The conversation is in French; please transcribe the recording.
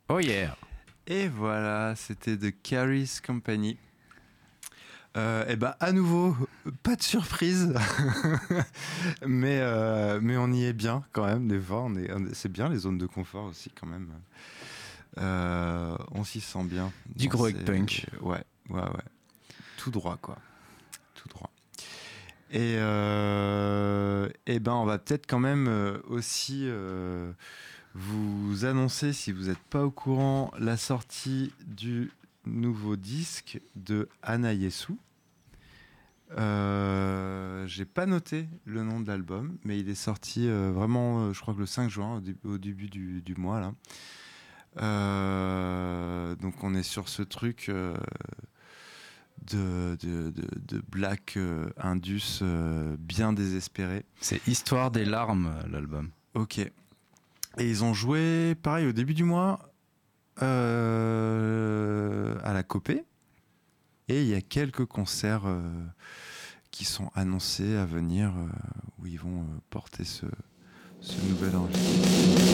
Oh yeah. Et voilà, c'était The Carries Company. Et ben à nouveau, pas de surprise, mais on y est bien quand même. Des fois, c'est bien les zones de confort aussi quand même. On s'y sent bien. Du gros punk. Ouais, tout droit quoi, tout droit. Et ben on va peut-être quand même aussi vous annoncer, si vous n'êtes pas au courant, la sortie du nouveau disque de Anna Yessou. J'ai pas noté le nom de l'album, mais il est sorti vraiment, je crois que le 5 juin, au début du mois là. Donc on est sur ce truc de black indus bien désespéré. C'est Histoire des larmes, l'album. Ok. Et ils ont joué, pareil, au début du mois à la Copé. Et il y a quelques concerts qui sont annoncés à venir où ils vont porter ce nouvel enregistrement.